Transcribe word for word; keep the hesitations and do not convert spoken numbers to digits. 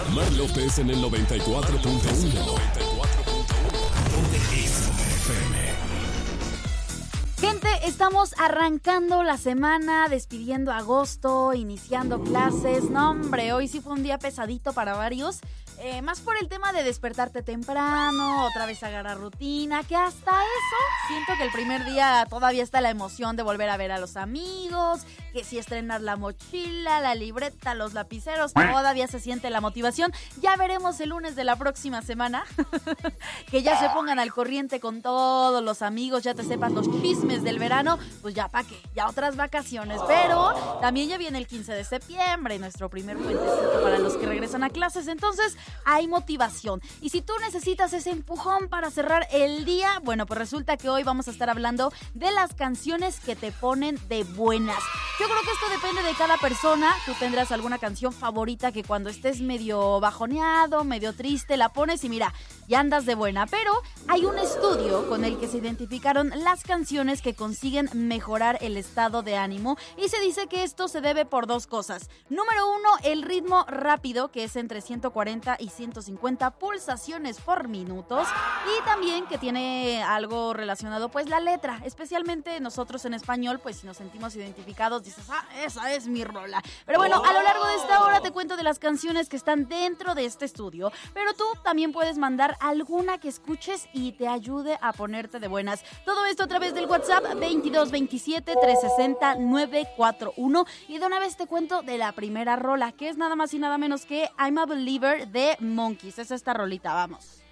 Mar López en el noventa y cuatro punto uno. Gente, estamos arrancando la semana, despidiendo agosto, iniciando clases. No, hombre, hoy sí fue un día pesadito para varios. Eh, más por el tema de despertarte temprano, otra vez agarrar rutina, que hasta eso siento que el primer día todavía está la emoción de volver a ver a los amigos, que si estrenar la mochila, la libreta, los lapiceros, todavía se siente la motivación. Ya veremos el lunes de la próxima semana, que ya se pongan al corriente con todos los amigos, ya te sepas los chismes del verano, pues ya pa' qué, ya otras vacaciones. Pero también ya viene el quince de septiembre, nuestro primer puentecito para los que regresan a clases, entonces hay motivación. Y si tú necesitas ese empujón para cerrar el día, bueno, pues resulta que hoy vamos a estar hablando de las canciones que te ponen de buenas. Yo creo que esto depende de cada persona. Tú tendrás alguna canción favorita que cuando estés medio bajoneado, medio triste, la pones y mira, ya andas de buena. Pero hay un estudio con el que se identificaron las canciones que consiguen mejorar el estado de ánimo y se dice que esto se debe por dos cosas. Número uno, el ritmo rápido, que es entre ciento cuarenta y ciento cincuenta pulsaciones por minutos, y también que tiene algo relacionado pues la letra, especialmente nosotros en español, pues si nos sentimos identificados dices, ah, esa es mi rola. Pero bueno, a lo largo de esta hora te cuento de las canciones que están dentro de este estudio, pero tú también puedes mandar alguna que escuches y te ayude a ponerte de buenas. Todo esto a través del WhatsApp veintidós veintisiete trescientos sesenta novecientos cuarenta y uno, y de una vez te cuento de la primera rola, que es nada más y nada menos que I'm a Believer de Monkeys. Es esta rolita, vamos.